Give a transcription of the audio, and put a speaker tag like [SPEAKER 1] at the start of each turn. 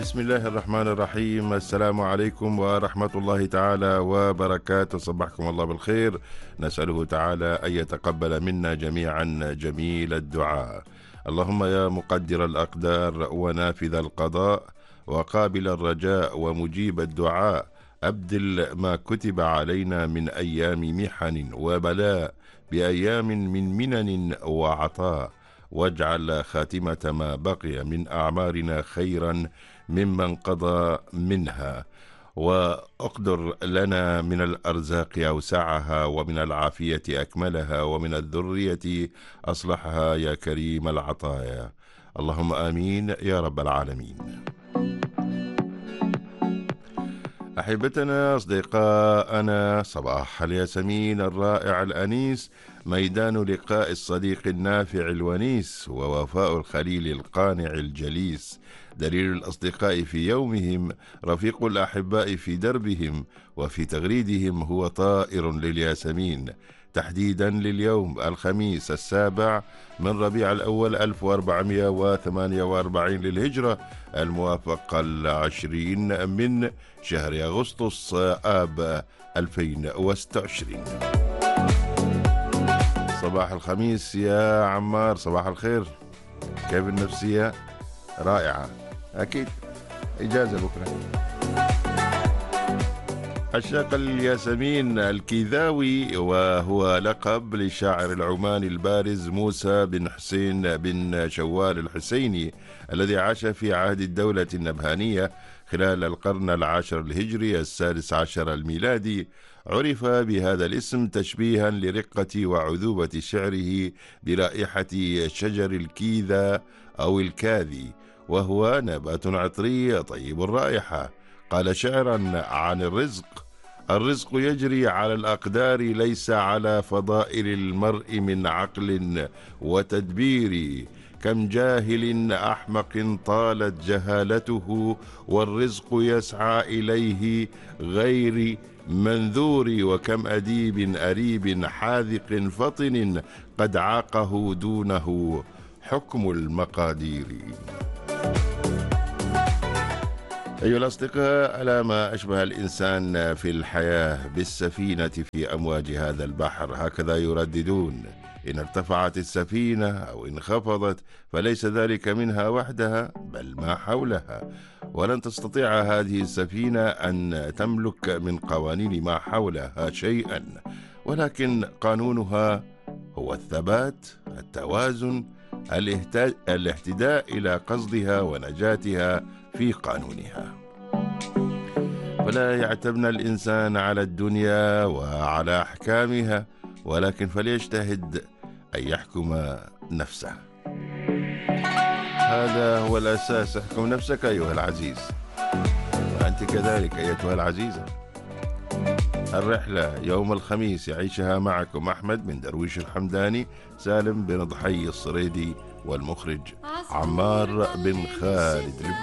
[SPEAKER 1] بسم الله الرحمن الرحيم. السلام عليكم ورحمة الله تعالى وبركاته. صبحكم الله بالخير. نسأله تعالى أن يتقبل منا جميعا جميل الدعاء. اللهم يا مقدر الأقدار ونافذ القضاء وقابل الرجاء ومجيب الدعاء، أبدل ما كتب علينا من أيام محن وبلاء بأيام من منن وعطاء، واجعل خاتمة ما بقي من أعمارنا خيرا ممن قضى منها، واقدر لنا من الأرزاق أوسعها، ومن العافية أكملها، ومن الذرية أصلحها يا كريم العطايا. اللهم آمين يا رب العالمين. أحبتنا أصدقاءنا، صباح الياسمين الرائع الأنيس، ميدان لقاء الصديق النافع الونيس، ووفاء الخليل القانع الجليس، دليل الأصدقاء في يومهم، رفيق الأحباء في دربهم، وفي تغريدهم هو طائر للياسمين، تحديدا لليوم الخميس 7 من ربيع الأول 1448 للهجرة، الموافق 20 من شهر أغسطس آب 2026. صباح الخميس يا عمار، صباح الخير. كيف النفسية؟ رائعة أكيد، إجازة بكرة. عشاق الياسمين الكيذاوي، وهو لقب للشاعر العماني البارز موسى بن حسين بن شوال الحسيني، الذي عاش في عهد الدولة النبهانية خلال القرن العاشر الهجري 16 الميلادي. عرف بهذا الاسم تشبيها لرقة وعذوبة شعره برائحة شجر الكيذا أو الكاذي، وهو نبات عطري طيب الرائحة. قال شعرا عن الرزق: الرزق يجري على الأقدار، ليس على فضائل المرء من عقل وتدبير. كم جاهل أحمق طالت جهالته، والرزق يسعى إليه غير منذور. وكم أديب أريب حاذق فطن، قد عاقه دونه حكم المقادير. أيها الأصدقاء، ألا ما أشبه الإنسان في الحياة بالسفينة في أمواج هذا البحر، هكذا يرددون: إن ارتفعت السفينة أو انخفضت فليس ذلك منها وحدها بل ما حولها. ولن تستطيع هذه السفينة أن تملك من قوانين ما حولها شيئا، ولكن قانونها هو الثبات، التوازن، الاهتداء إلى قصدها ونجاتها في قانونها. فلا يعتمد الإنسان على الدنيا وعلى أحكامها، ولكن فليجتهد أن يحكم نفسه. هذا هو الأساس. احكم نفسك أيها العزيز، وأنت كذلك أيتها العزيزة. الرحلة يوم الخميس يعيشها معكم أحمد بن درويش الحمداني، سالم بن ضحي الصريدي، والمخرج عمار بن خالد.